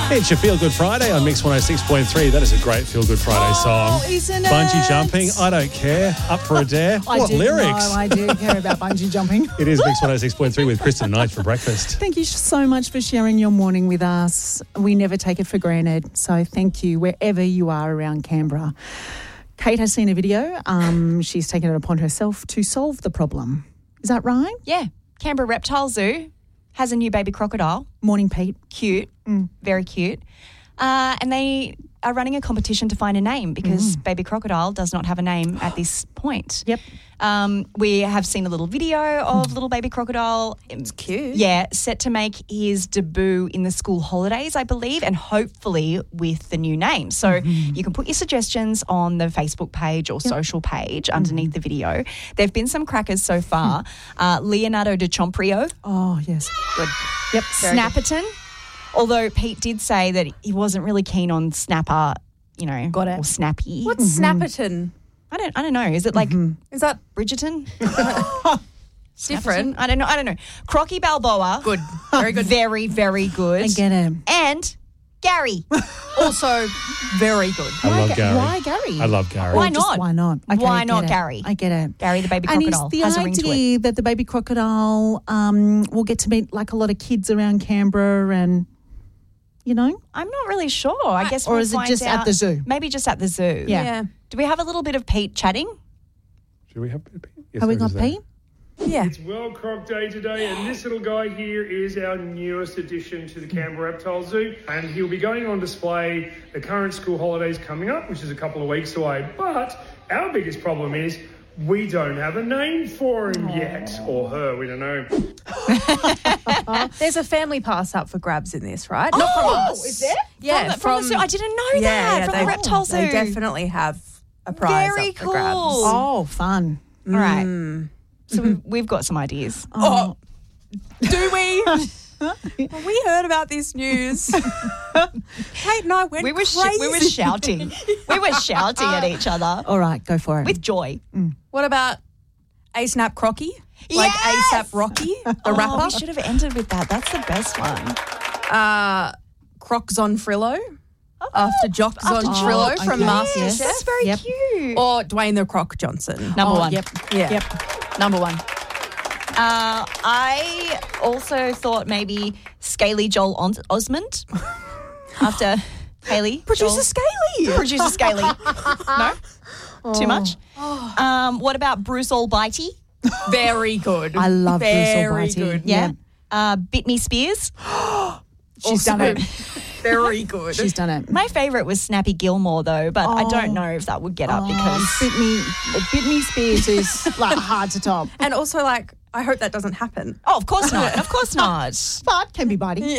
It's your Feel Good Friday on Mix 106.3. That is a great Feel Good Friday song. Isn't it? Bungee jumping, I don't care. Up for a dare. What lyrics? No, I do care about bungee jumping. It is Mix 106.3 with Kristen and Nige for breakfast. Thank you so much for sharing your morning with us. We never take it for granted. So thank you wherever you are around Canberra. Kate has seen a video. She's taken it upon herself to solve the problem. Is that right? Yeah. Canberra Reptile Zoo has a new baby crocodile. Morning, Pete. Cute. Very cute. And they are running a competition to find a name because baby crocodile does not have a name at this point. Yep. We have seen a little video of little baby crocodile. It's cute. Yeah, set to make his debut in the school holidays, I believe, and hopefully with the new name. So you can put your suggestions on the Facebook page or social page underneath the video. There have been some crackers so far. Leonardo DiCaprio. Oh, yes. Good. Yep. Snapperton. Although Pete did say that he wasn't really keen on Snapper, Got it. or Snappy. What's Snapperton? I don't know. Is it like Is that Bridgerton? different? I don't know. Crocky Balboa. Good. Very good. Very, very good. I get it. And Gary. Also very good. I love Gary. Why Gary? I love Gary. Why Just not? why not? Okay, Why I get not it. Gary? I get it. Gary the baby And crocodile is the has a ring to it. idea that the baby crocodile will get to meet like a lot of kids around Canberra and, I'm not really sure. I guess Or we'll is it find just at out. the zoo? Maybe just at the zoo. Yeah. Do we have a little bit of Pete chatting? Should we have Pete? Yes, Have we there got is that. Pete? Yeah. It's World Croc Day today, and this little guy here is our newest addition to the Canberra Reptile Zoo, and he'll be going on display the current school holidays coming up, which is a couple of weeks away. But our biggest problem is we don't have a name for him yet, or her, we don't know. There's a family pass up for grabs in this, right? Not from us. is there? Yeah, From the zoo. I didn't know that. From the reptile zoo. They definitely have a prize Very up for grabs. cool. Oh, fun. All right. So we've got some ideas. Oh, do we? We heard about this news. Kate and I went We were crazy. we were shouting. We were shouting at each other All right, go for it. with joy. What about A$AP Crocky? Like Yes! A$AP Rocky, the rapper? We should have ended with that. That's the best one. Crocs on Frillo. After Jocks on Trillo Jocks. from Okay. MasterChef. That's very Yep. cute. Or Dwayne the Croc Johnson. Number one. Yep. Yeah. Yep. Number one. I also thought maybe Scaly Joel Osmond after Haley. Producer Scaly. Producer Scaly. No? Too much? What about Bruce Almighty? Very good. I love Bruce Very Almighty. good. Yeah. Britney Spears. She's done it. Very good. She's done it. My favourite was Snappy Gilmore, though, but I don't know if that would get up because Britney Spears is like hard to top. And also, like, I hope that doesn't happen. of course not. Of course not. But can be biting.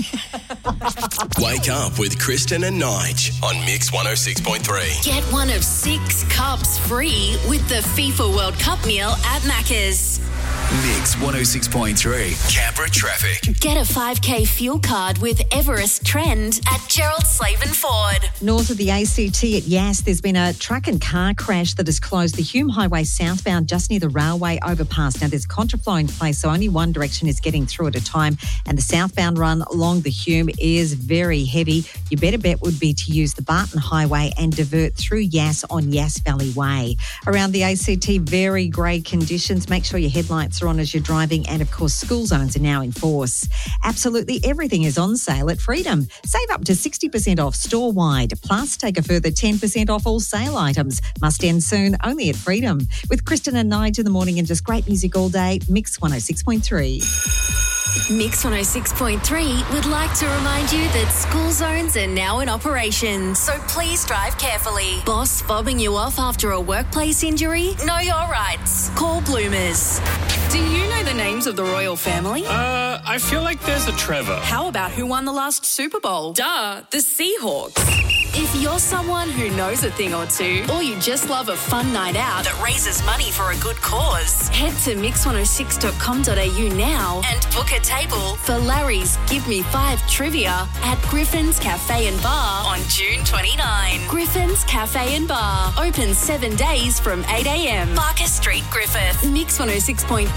Wake up with Kristen and Nige on Mix 106.3. Get one of 6 cups free with the FIFA World Cup meal at Macca's. Mix 106.3. Canberra traffic. Get a 5K fuel card with Everest Trend at Gerald Slaven Ford. North of the ACT at Yass, there's been a truck and car crash that has closed the Hume Highway southbound just near the railway overpass. Now, there's contraflow in place, so only one direction is getting through at a time, and the southbound run along the Hume is very heavy. Your better bet would be to use the Barton Highway and divert through Yass on Yass Valley Way. Around the ACT, very grey conditions. Make sure your headlights are on as you're driving, and of course school zones are now in force. Absolutely everything is on sale at Freedom. Save up to 60% off store-wide, plus take a further 10% off all sale items. Must end soon, only at Freedom. With Kristen and Nige in the morning and just great music all day, Mix 106.3. Mix 106.3 would like to remind you that school zones are now in operation, so please drive carefully. Boss fobbing you off after a workplace injury? Know your rights. Call Bloomers. Do you know the names of the royal family? I feel like there's a Trevor. How about who won the last Super Bowl? Duh, the Seahawks. If you're someone who knows a thing or two, or you just love a fun night out that raises money for a good cause, head to mix106.com.au now and book a table for Larry's Give Me 5 trivia at Griffin's Cafe and Bar on June 29. Griffin's Cafe and Bar, open 7 days from 8 a.m. Barker Street, Griffith. Mix 106.3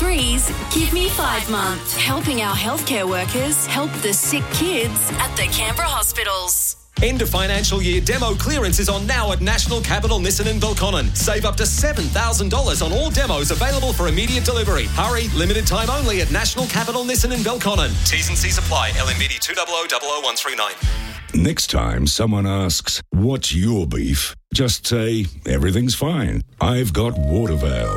Breeze Give Me 5 month, helping our healthcare workers help the sick kids at the Canberra hospitals. End of financial year demo clearance is on now at National Capital Nissan in Belconnen. Save up to $7,000 on all demos available for immediate delivery. Hurry, limited time only at National Capital Nissan in Belconnen. T's and C's apply. LMBD 2000139. Next time someone asks, what's your beef? Just say, everything's fine. I've got Watervale.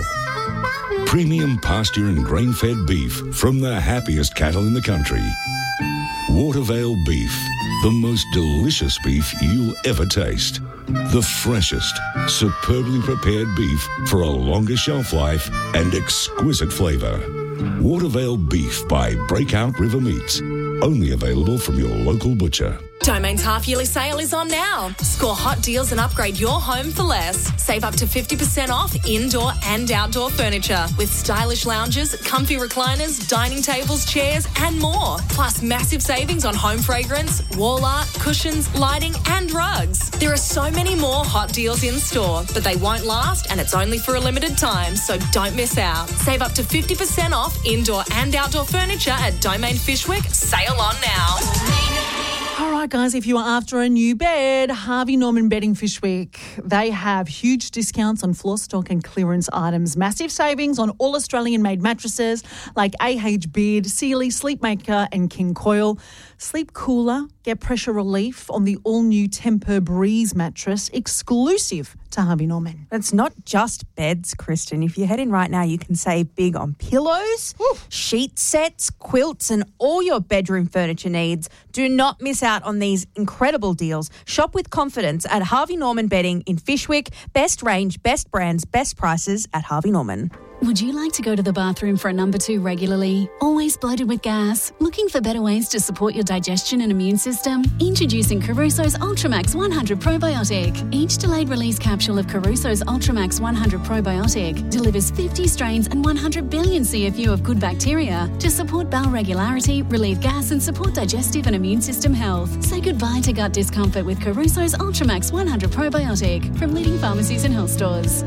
Premium pasture and grain-fed beef from the happiest cattle in the country. Watervale beef, the most delicious beef you'll ever taste. The freshest, superbly prepared beef for a longer shelf life and exquisite flavour. Watervale beef by Breakout River Meats. Only available from your local butcher. Domain's half-yearly sale is on now. Score hot deals and upgrade your home for less. Save up to 50% off indoor and outdoor furniture with stylish lounges, comfy recliners, dining tables, chairs and more. Plus massive savings on home fragrance, wall art, cushions, lighting and rugs. There are so many more hot deals in store, but they won't last and it's only for a limited time, so don't miss out. Save up to 50% off indoor and outdoor furniture at Domain Fishwick. Sale on now. All right, guys, if you are after a new bed, Harvey Norman Bedding Fishwick, they have huge discounts on floor stock and clearance items. Massive savings on all Australian-made mattresses like AH Beard, Sealy, Sleepmaker and King Coil. Sleep cooler, get pressure relief on the all-new Temper Breeze mattress, exclusive to Harvey Norman. It's not just beds, Kristen. If you head in right now, you can save big on pillows, sheet sets, quilts, and all your bedroom furniture needs. Do not miss out on these incredible deals. Shop with confidence at Harvey Norman Bedding in Fishwick. Best range, best brands, best prices at Harvey Norman. Would you like to go to the bathroom for a number 2 regularly? Always bloated with gas? Looking for better ways to support your digestion and immune system? Introducing Caruso's Ultramax 100 Probiotic. Each delayed release capsule of Caruso's Ultramax 100 Probiotic delivers 50 strains and 100 billion CFU of good bacteria to support bowel regularity, relieve gas and support digestive and immune system health. Say goodbye to gut discomfort with Caruso's Ultramax 100 Probiotic from leading pharmacies and health stores.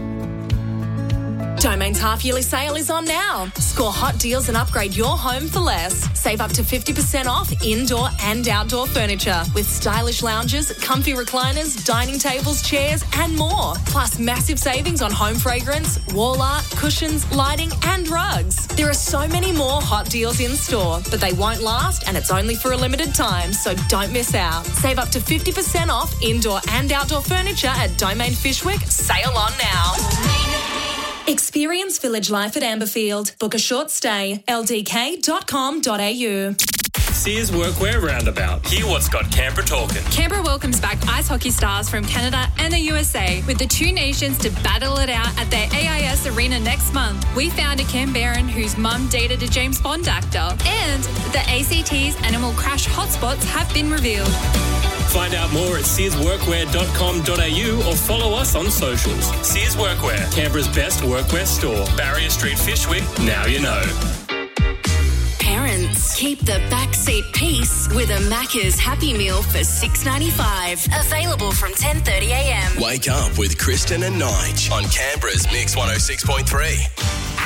Domain's half-yearly sale is on now. Score hot deals and upgrade your home for less. Save up to 50% off indoor and outdoor furniture with stylish lounges, comfy recliners, dining tables, chairs and more. Plus massive savings on home fragrance, wall art, cushions, lighting and rugs. There are so many more hot deals in store, but they won't last and it's only for a limited time, so don't miss out. Save up to 50% off indoor and outdoor furniture at Domain Fishwick. Sale on now. Experience village life at Amberfield. Book a short stay. ldk.com.au. Sears Workwear Roundabout. Hear what's got Canberra talking. Canberra welcomes back ice hockey stars from Canada and the USA with the 2 nations to battle it out at their AIS arena next month. We found a Canberran whose mum dated a James Bond actor, and the ACT's animal crash hotspots have been revealed. Find out more at searsworkwear.com.au or follow us on socials. Sears Workwear, Canberra's best workwear store. Barrier Street, Fishwick. Now you know. Parents, keep the backseat peace with a Macca's Happy Meal for $6.95. Available from 10:30 a.m. Wake up with Kristen and Nige on Canberra's Mix 106.3.